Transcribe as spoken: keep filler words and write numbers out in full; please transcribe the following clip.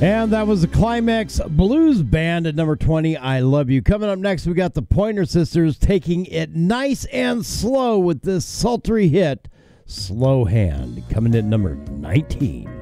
And that was the Climax Blues Band at number twenty, I Love You. Coming up next, we got the Pointer Sisters taking it nice and slow with this sultry hit, Slow Hand, coming in at number nineteen.